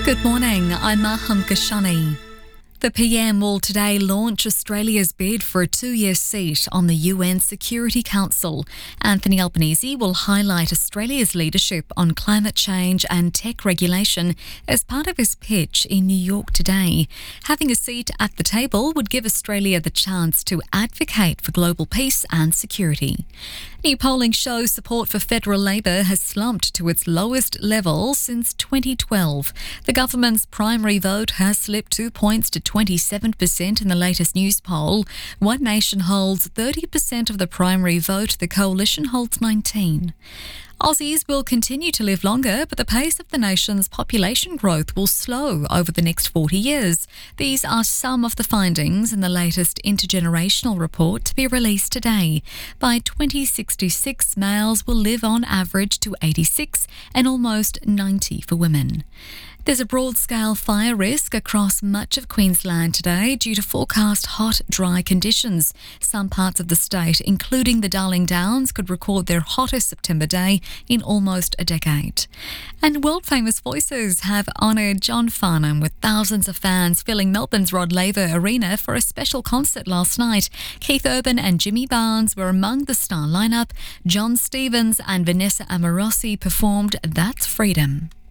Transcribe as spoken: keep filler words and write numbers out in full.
Good morning, I'm Maham Kashani. The P M will today launch Australia's bid for a two-year seat on the U N Security Council. Anthony Albanese will highlight Australia's leadership on climate change and tech regulation as part of his pitch in New York today. Having a seat at the table would give Australia the chance to advocate for global peace and security. New polling shows support for federal Labor has slumped to its lowest level since twenty twelve. The government's primary vote has slipped two points to twenty-seven percent in the latest news poll. One Nation holds thirty percent of the primary vote. The coalition holds nineteen. Aussies will continue to live longer, but the pace of the nation's population growth will slow over the next forty years. These are some of the findings in the latest intergenerational report to be released today. By twenty sixty-six, males will live on average to eighty-six and almost ninety for women. There's a broad-scale fire risk across much of Queensland today due to forecast hot, dry conditions. Some parts of the state, including the Darling Downs, could record their hottest September day in almost a decade. And world-famous voices have honoured John Farnham with thousands of fans filling Melbourne's Rod Laver Arena for a special concert last night. Keith Urban and Jimmy Barnes were among the star lineup. John Stevens and Vanessa Amorosi performed That's Freedom.